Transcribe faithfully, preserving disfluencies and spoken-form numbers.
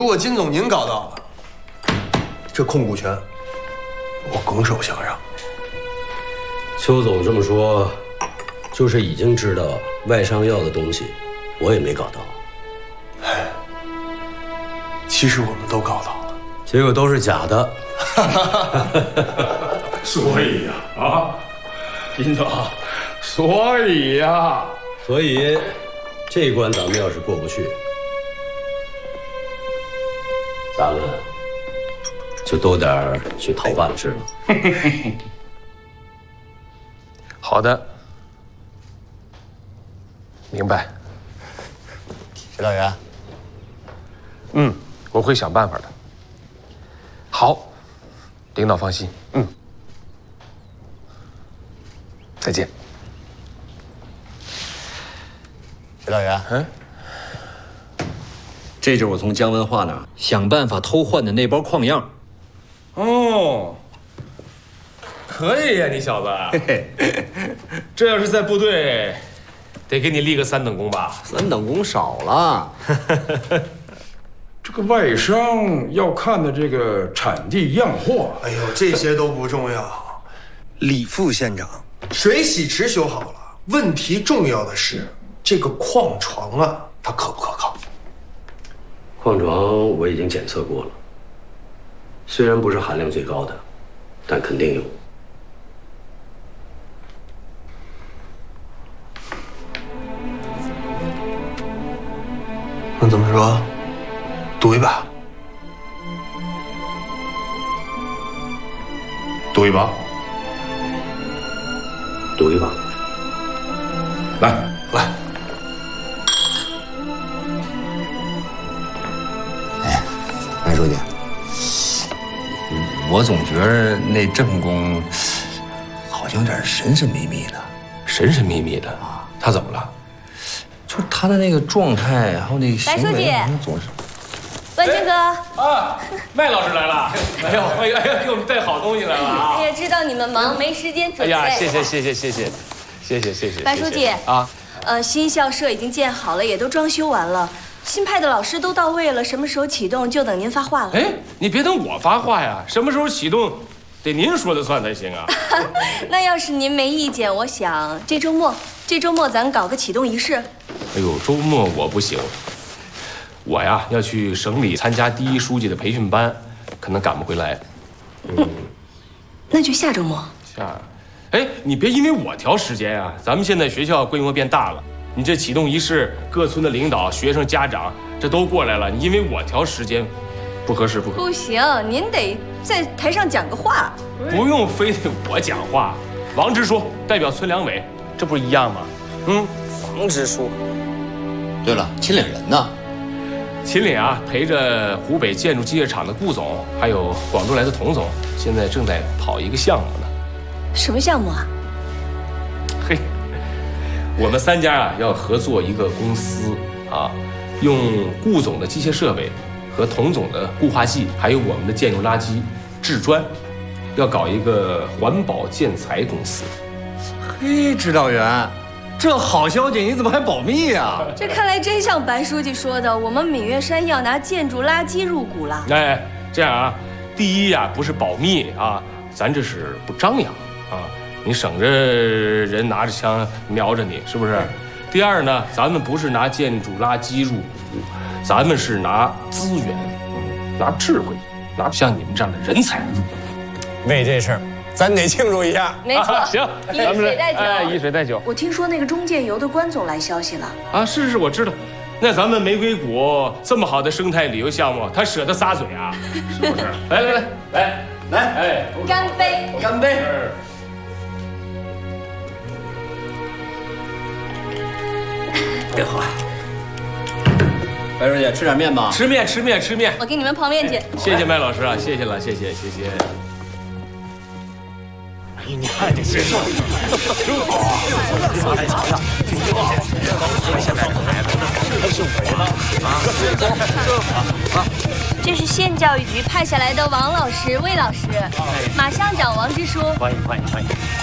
如果金总您搞到了，这控股权我拱手相让。 邱总这么说，就是已经知道外商要的东西，我也没搞到。 哎，其实我们都搞到了， 结果都是假的。 所以呀，啊，金总，所以呀， 所以这一关咱们要是过不去，咱们就都点儿去讨饭吃了。 好的，明白。 指导员， 嗯，我会想办法的。好，领导放心。嗯，再见。 指导员， 嗯， 这就是我从姜文化那儿想办法偷换的那包矿样。 哦，可以呀，你小子。这要是在部队，得给你立个三等功吧？ 三等功少了。 这个外商要看的这个产地样货， 哎呦，这些都不重要。李副县长，水洗池修好了，问题重要的是这个矿床啊，它可不可靠？ 矿床我已经检测过了，虽然不是含量最高的，但肯定有。 那怎么说？赌一把？ 赌一把？ 赌一把？ 来来。 哎，白书记，我总觉得那郑工好像有点神神秘秘的。 神神秘秘的啊？他怎么了？ 就是他的那个状态，然后那个行为， 白书记总是。 文清哥啊，麦老师来了！哎呦，哎呀，哎呀，给我们带好东西来了啊！ 哎呀，知道你们忙，没时间准备。 哎呀，谢谢谢谢谢谢，谢谢谢谢。 白书记啊， 呃，新校舍已经建好了，也都装修完了，新派的老师都到位了，什么时候启动就等您发话了。 哎，你别等我发话呀，什么时候启动，得您说了算才行啊。 那要是您没意见，我想这周末，这周末咱搞个启动仪式。 哎呦，周末我不行。我呀要去省里参加第一书记的培训班，可能赶不回来。 嗯，那就下周末。 下，哎，你别因为我调时间啊！咱们现在学校规模变大了，你这启动仪式，各村的领导、学生、家长这都过来了，你因为我调时间，不合适，不合适。 不行，您得在台上讲个话。 不用非得我讲话，王支书代表村两委，这不是一样吗？嗯， 王支书。对了，秦岭人呢？ 秦岭啊，陪着湖北建筑机械厂的顾总，还有广州来的童总，现在正在跑一个项目呢。 什么项目啊？ 嘿，我们三家啊要合作一个公司啊，用顾总的机械设备和童总的固化剂，还有我们的建筑垃圾制砖，要搞一个环保建材公司。 嘿，指导员。这好消息你怎么还保密呀？ 这看来真像白书记说的，我们闽岳山要拿建筑垃圾入股了。 哎，这样啊，第一呀、啊、不是保密啊，咱这是不张扬啊，你省着人拿着枪瞄着你，是不是？第二呢，咱们不是拿建筑垃圾入股，咱们是拿资源、拿智慧、拿像你们这样的人才入股。 为这事儿。咱得庆祝一下， 没错。 啊、行， 以水代酒。 哎，以水代酒。 我听说那个中建油的关总来消息了。 啊，是是，我知道。那咱们玫瑰谷这么好的生态旅游项目，他舍得撒嘴啊？是不是？来来来来来，哎， 干杯！ 干杯！真好。白书记，吃点面吧。 吃面，吃面，吃面。 我给你们泡面去。 谢谢麦老师啊，谢谢了，谢谢，谢谢。 你看这是，真好啊！来尝尝，挺好。现在孩子太幸福了啊！啊！ 这是县教育局派下来的王老师、魏老师，马乡长王支书。 欢迎欢迎欢迎！